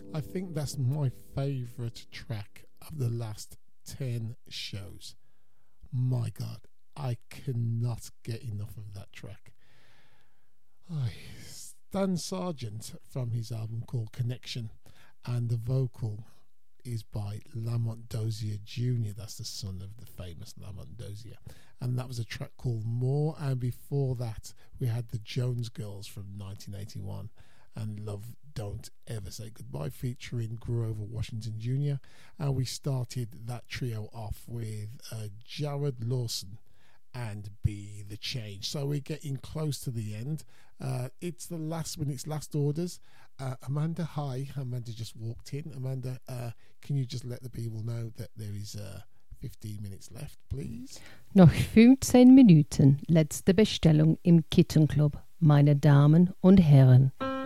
I think that's my favourite track of the last 10 shows. My God, I cannot get enough of that track. Stan Sargent from his album called Connection, and the vocal is by Lamont Dozier Jr. That's the son of the famous Lamont Dozier, and that was a track called More. And before that we had the Jones Girls from 1981 and Love Don't Ever Say Goodbye featuring Grover Washington Jr. And we started that trio off with Jared Lawson and Be the Change. So we're getting close to the end. It's the last minute's last orders. Amanda, hi. Amanda just walked in. Amanda, can you just let the people know that there is 15 minutes left, please? Noch 15 Minuten. Letzte Bestellung im Kittenclub, meine Damen und Herren.